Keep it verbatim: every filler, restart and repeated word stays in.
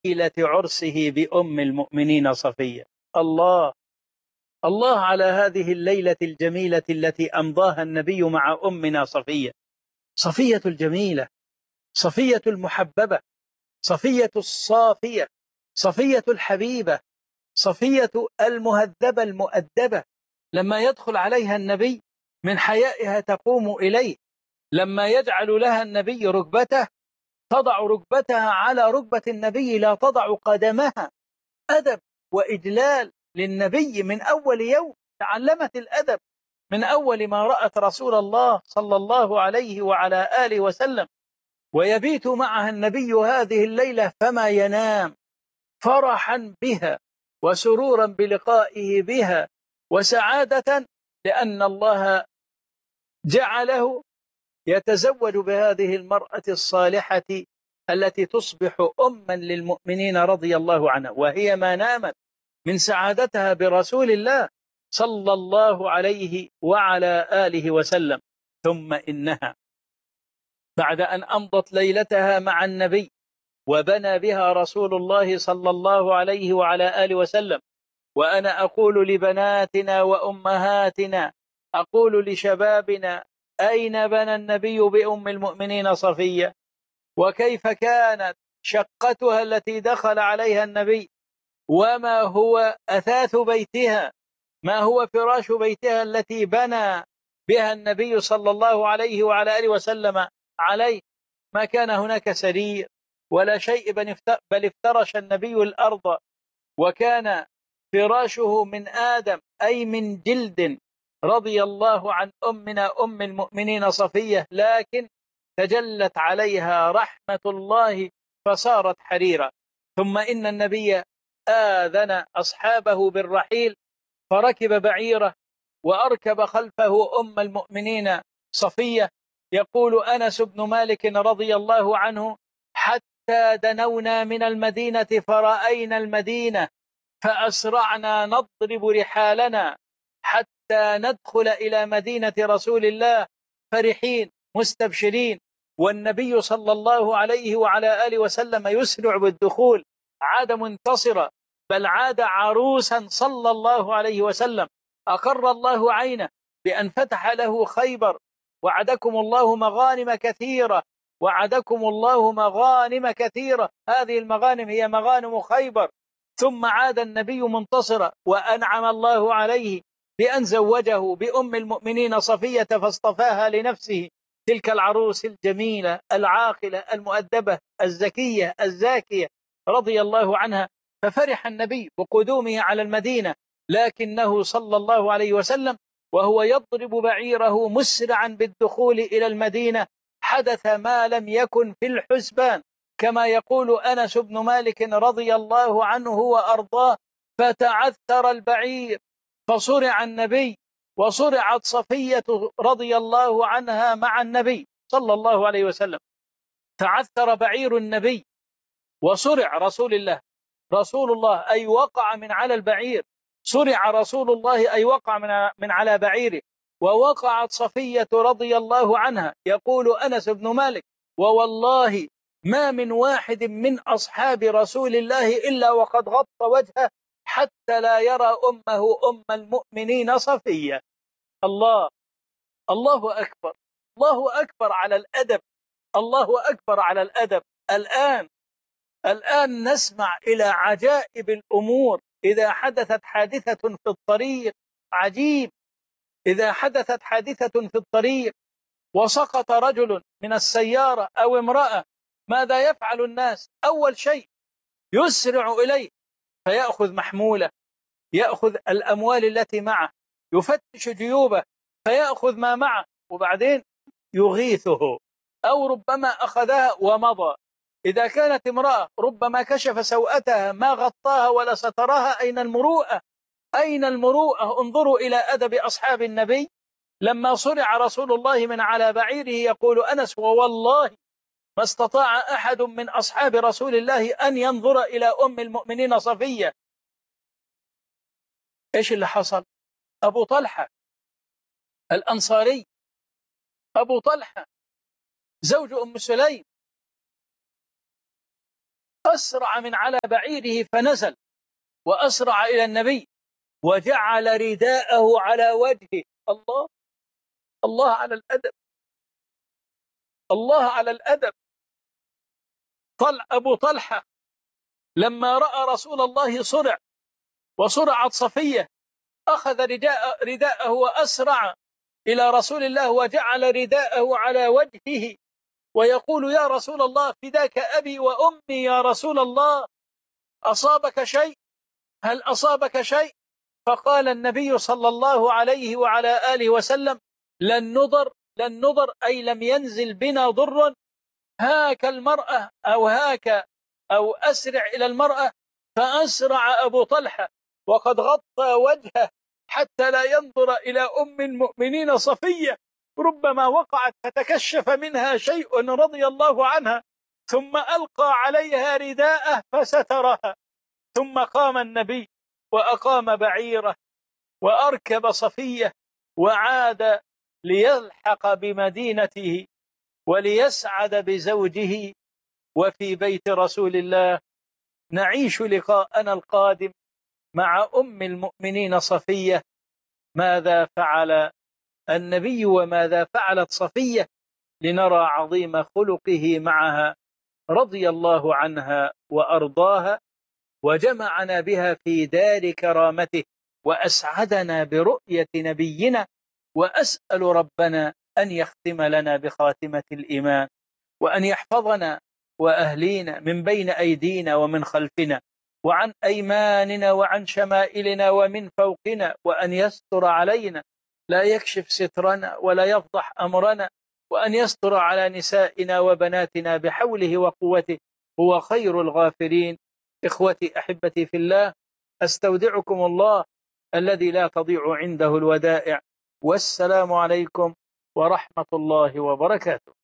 ليلة عرسه بأم المؤمنين صفية. الله الله على هذه الليلة الجميلة التي أمضاها النبي مع أمنا صفية، صفية الجميلة، صفية المحببة، صفية الصافية، صفية الحبيبة، صفية المهذبة المؤدبة. لما يدخل عليها النبي من حيائها تقوم إليه، لما يجعل لها النبي ركبته تضع ركبتها على ركبة النبي، لا تضع قدمها. أدب وإجلال للنبي من أول يوم، تعلمت الأدب من أول ما رأت رسول الله صلى الله عليه وعلى آله وسلم. ويبيت معها النبي هذه الليلة فما ينام، فرحا بها وسرورا بلقائه بها وسعادة، لأن الله جعله يتزوج بهذه المرأة الصالحة التي تصبح أما للمؤمنين رضي الله عنها، وهي ما نامت من سعادتها برسول الله صلى الله عليه وعلى آله وسلم. ثم إنها بعد أن أمضت ليلتها مع النبي وبنى بها رسول الله صلى الله عليه وعلى آله وسلم، وأنا أقول لبناتنا وأمهاتنا، أقول لشبابنا: أين بنى النبي بأم المؤمنين صفية؟ وكيف كانت شقتها التي دخل عليها النبي؟ وما هو أثاث بيتها؟ ما هو فراش بيتها التي بنى بها النبي صلى الله عليه وعلى آله وسلم عليه؟ ما كان هناك سرير ولا شيء، بل افترش النبي الأرض، وكان فراشه من آدم أي من جلد، رضي الله عن أمنا أم المؤمنين صفية، لكن تجلت عليها رحمة الله فصارت حريرا. ثم إن النبي آذن أصحابه بالرحيل، فركب بعيره وأركب خلفه أم المؤمنين صفية. يقول أنس بن مالك رضي الله عنه: حتى دنونا من المدينة فرأينا المدينة فأسرعنا نضرب رحالنا حتى ندخل إلى مدينة رسول الله فرحين مستبشرين، والنبي صلى الله عليه وعلى آله وسلم يسرع بالدخول، عاد منتصرا، بل عاد عروسا صلى الله عليه وسلم. أقر الله عينه بأن فتح له خيبر: وعدكم الله مغانم كثيرة، وعدكم الله مغانم كثيرة. هذه المغانم هي مغانم خيبر. ثم عاد النبي منتصرا، وأنعم الله عليه بأن زوجه بأم المؤمنين صفية فاصطفاها لنفسه، تلك العروس الجميلة العاقلة المؤدبة الزكية الزاكية رضي الله عنها. ففرح النبي بقدومه على المدينة، لكنه صلى الله عليه وسلم وهو يضرب بعيره مسرعا بالدخول إلى المدينة حدث ما لم يكن في الحسبان، كما يقول أنس بن مالك رضي الله عنه وأرضاه: فتعثر البعير فصرع النبي وصرعت صفية رضي الله عنها مع النبي صلى الله عليه وسلم. تعثر بعير النبي وصرع رسول الله، رسول الله أي وقع من على البعير، صرع رسول الله أي وقع من على بعيره، ووقعت صفية رضي الله عنها. يقول أنس بن مالك: ووالله ما من واحد من أصحاب رسول الله إلا وقد غطى وجهه حتى لا يرى أمه أم المؤمنين صفية. الله الله أكبر، الله أكبر على الأدب، الله أكبر على الأدب. الآن الآن نسمع إلى عجائب الأمور. إذا حدثت حادثة في الطريق، عجيب، إذا حدثت حادثة في الطريق وسقط رجل من السيارة أو امرأة، ماذا يفعل الناس؟ أول شيء يسرع إليه فيأخذ محمولة، يأخذ الأموال التي معه، يفتش جيوبه فيأخذ ما معه، وبعدين يغيثه، أو ربما أخذها ومضى. إذا كانت امرأة ربما كشف سوءتها ما غطاها ولا سترها. أين المروءة؟ أين المروءة؟ انظروا إلى أدب أصحاب النبي. لما صرع رسول الله من على بعيره يقول أنس: ووالله ما استطاع أحد من أصحاب رسول الله أن ينظر إلى أم المؤمنين صفية. إيش اللي حصل؟ أبو طلحة الأنصاري، أبو طلحة زوج أم سليم، أسرع من على بعيره فنزل وأسرع إلى النبي وجعل رداءه على وجهه. الله الله على الأدب، الله على الأدب. طلع أبو طلحة لما رأى رسول الله صرع وصرعت صفية أخذ رداء رداءه وأسرع إلى رسول الله وجعل رداءه على وجهه ويقول: يا رسول الله فداك أبي وأمي يا رسول الله، أصابك شيء؟ هل أصابك شيء؟ فقال النبي صلى الله عليه وعلى آله وسلم: لن نضر لن نضر أي لم ينزل بنا ضر. هاك المرأة أو هاك أو أسرع إلى المرأة. فأسرع أبو طلحة وقد غطى وجهه حتى لا ينظر إلى أم المؤمنين صفية، ربما وقعت فتكشف منها شيء رضي الله عنها، ثم ألقى عليها رداءه فسترها. ثم قام النبي وأقام بعيره وأركب صفية وعاد ليلحق بمدينته وليسعد بزوجه. وفي بيت رسول الله نعيش لقاءنا القادم مع أم المؤمنين صفية، ماذا فعل النبي وماذا فعلت صفية، لنرى عظيم خلقه معها رضي الله عنها وأرضاها، وجمعنا بها في دار كرامته وأسعدنا برؤية نبينا. وأسأل ربنا أن يختم لنا بخاتمة الإيمان، وأن يحفظنا وأهلينا من بين أيدينا ومن خلفنا وعن أيماننا وعن شمائلنا ومن فوقنا، وأن يستر علينا لا يكشف سترنا ولا يفضح أمرنا، وأن يستر على نسائنا وبناتنا بحوله وقوته، هو خير الغافرين. إخوتي أحبتي في الله، أستودعكم الله الذي لا تضيع عنده الودائع، والسلام عليكم ورحمة الله وبركاته.